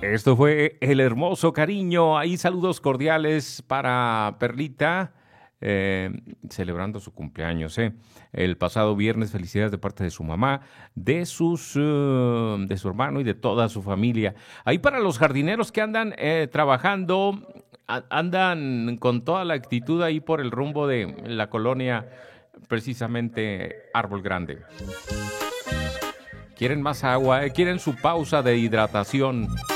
Esto fue El Hermoso Cariño. Ahí saludos cordiales para Perlita, eh, celebrando su cumpleaños. El pasado viernes, felicidades de parte de su mamá, de su hermano y de toda su familia. Ahí para los jardineros que andan trabajando, andan con toda la actitud ahí por el rumbo de la colonia, precisamente Árbol Grande. Quieren más agua, quieren su pausa de hidratación.